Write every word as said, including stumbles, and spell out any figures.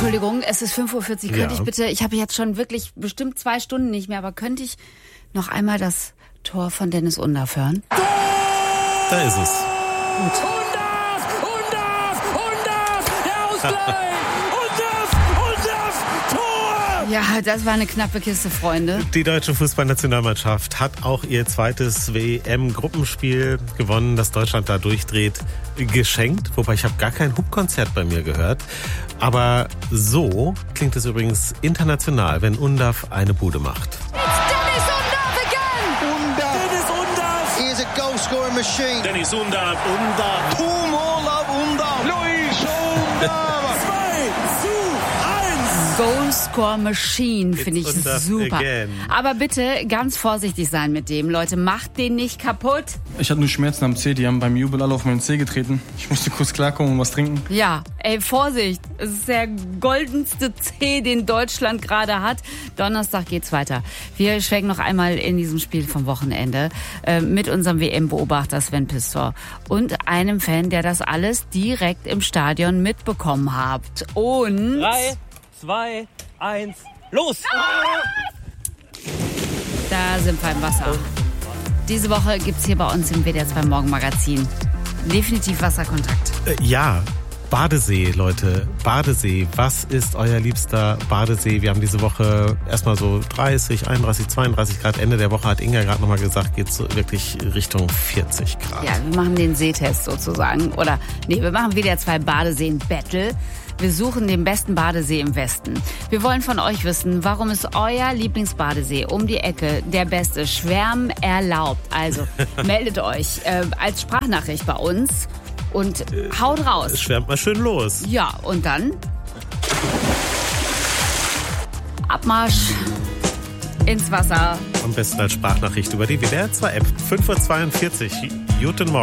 Entschuldigung, es ist fünf Uhr vierzig. Könnte Ja. ich bitte, ich habe jetzt schon wirklich bestimmt zwei Stunden nicht mehr, aber könnte ich noch einmal das Tor von Dennis Undaff hören? Da ist es. Gut. Undaff! Undaff! Undaff! Der Ausgleich! Undaff! Undaff! Tor! Ja, das war eine knappe Kiste, Freunde. Die deutsche Fußballnationalmannschaft hat auch ihr zweites W M-Gruppenspiel gewonnen, das Deutschland da durchdreht, geschenkt. Wobei ich habe gar kein Hupkonzert bei mir gehört. Aber so klingt es übrigens international, wenn Undaff eine Bude macht. Dennis Undaff again! Dennis Undaff! He is a goal-scoring machine. Dennis Undaff! Undaff! Tumor Undaff. Luis Undaff. zwei zu eins! Goalscore Machine finde ich Undaff super. again. Aber bitte ganz vorsichtig sein mit dem, Leute. Macht den nicht kaputt. Ich hatte nur Schmerzen am Zeh, die haben beim Jubel alle auf meinen Zeh getreten. Ich musste kurz klarkommen und was trinken. Ja, ey, Vorsicht. Es ist der goldenste C, den Deutschland gerade hat. Donnerstag geht's weiter. Wir schwenken noch einmal in diesem Spiel vom Wochenende äh, mit unserem W M-Beobachter Sven Pistor und einem Fan, der das alles direkt im Stadion mitbekommen hat. Und... Drei, zwei, eins, los! Da sind wir im Wasser. Diese Woche gibt's hier bei uns im W D R zwei Morgenmagazin definitiv Wasserkontakt. Äh, ja, Badesee, Leute. Badesee. Was ist euer liebster Badesee? Wir haben diese Woche erstmal so dreißig, einunddreißig, zweiunddreißig Grad. Ende der Woche hat Inga gerade nochmal gesagt, geht's so wirklich Richtung vierzig Grad. Ja, wir machen den Seetest sozusagen. Oder, nee, wir machen W D R zwei Badeseen-Battle. Wir suchen den besten Badesee im Westen. Wir wollen von euch wissen, warum ist euer Lieblingsbadesee um die Ecke der beste? Schwärmen erlaubt. Also meldet euch äh, als Sprachnachricht bei uns und äh, haut raus. Schwärmt mal schön los. Ja, und dann Abmarsch ins Wasser. Am besten als Sprachnachricht über die W D R zwei App. fünf Uhr zweiundvierzig. Guten Morgen.